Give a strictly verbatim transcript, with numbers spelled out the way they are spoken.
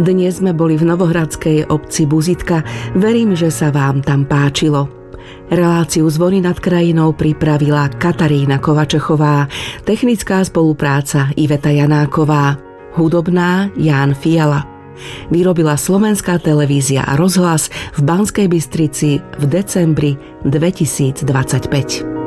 Dnes sme boli v novohradskej obci Buzitka. Verím, že sa vám tam páčilo. Reláciu Zvony nad krajinou pripravila Katarína Kovačechová, technická spolupráca Iveta Janáková, hudobná Ján Fiala. Vyrobila Slovenská televízia a rozhlas v Banskej Bystrici v decembri dvetisícdvadsaťpäť.